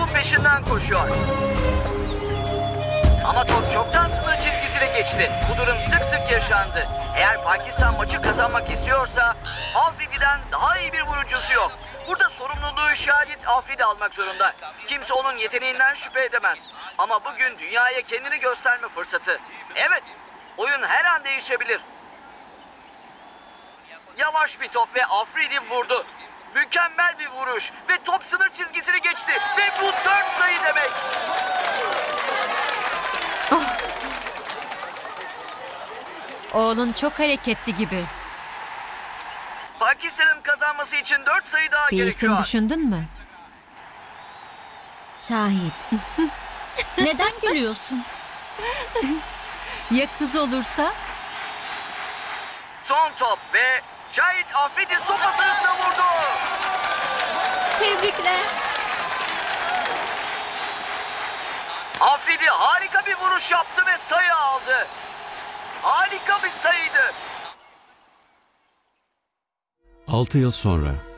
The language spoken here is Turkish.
topun peşinden koşuyor. Ama top çoktan sınır çizgisine geçti. Bu durum sık sık yaşandı. Eğer Pakistan maçı kazanmak istiyorsa Afridi'den daha iyi bir vurucusu yok. Burada sorumluluğu Şahit Afridi almak zorunda. Kimse onun yeteneğinden şüphe edemez. Ama bugün dünyaya kendini gösterme fırsatı. Evet, oyun her an değişebilir. Yavaş bir top ve Afridi vurdu. Mükemmel bir vuruş ve top sınır çizgisini geçti. Ve bu 4 sayı demek. Oğlun çok hareketli gibi. Pakistan'ın kazanması için 4 sayı daha Bir gerekiyor. isim düşündün mü? Şahit. Neden gülüyorsun? Ya kız olursa? Son top ve Şahit Afridi sopası hızla vurdu. Tebrikler. Afridi harika bir vuruş yaptı ve sayı aldı. Harika bir sayıydı. 6 yıl sonra